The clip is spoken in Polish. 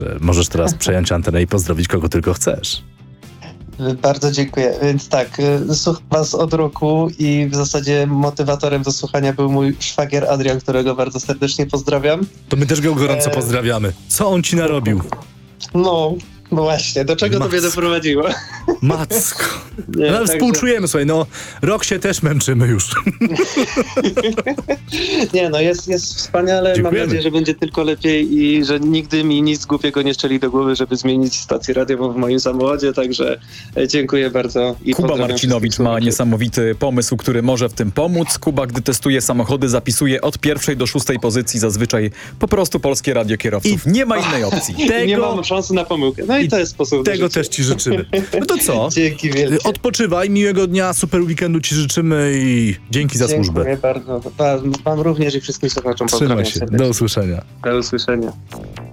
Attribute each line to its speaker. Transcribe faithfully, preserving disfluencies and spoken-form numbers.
Speaker 1: Możesz teraz przejąć antenę i pozdrowić kogo tylko chcesz.
Speaker 2: Bardzo dziękuję. Więc tak, y, słucham was od roku i w zasadzie motywatorem do słuchania był mój szwagier Adrian, którego bardzo serdecznie pozdrawiam.
Speaker 1: To my też go gorąco
Speaker 2: E...
Speaker 1: pozdrawiamy. Co on ci narobił?
Speaker 2: No, no właśnie, do czego to mnie doprowadziło?
Speaker 1: Macko.
Speaker 2: Nie,
Speaker 1: no,
Speaker 2: także...
Speaker 1: Współczujemy, słuchaj, no rok się też męczymy już.
Speaker 2: Nie, no jest, jest wspaniale,
Speaker 1: Dziękujemy.
Speaker 2: mam nadzieję, że będzie tylko lepiej i że nigdy mi nic głupiego nie szczeli do głowy, żeby zmienić stację radiową w moim samochodzie, także dziękuję bardzo. I
Speaker 3: Kuba Marcinowicz ma niesamowity pomysł, który może w tym pomóc. Kuba, gdy testuje samochody, zapisuje od pierwszej do szóstej pozycji zazwyczaj po prostu Polskie Radio Kierowców. I nie ma innej opcji.
Speaker 2: Tego... Nie mam szansy na pomyłkę. No i, i to jest sposób.
Speaker 1: Tego też ci życzymy. No to co?
Speaker 2: Dzięki wielkie.
Speaker 1: Odpoczywaj, miłego dnia, super weekendu ci życzymy i dzięki za
Speaker 2: Dziękuję
Speaker 1: służbę.
Speaker 2: Dziękuję bardzo. Wam również i wszystkim słuchaczom.
Speaker 1: Trzymaj się. Do usłyszenia.
Speaker 2: Do usłyszenia.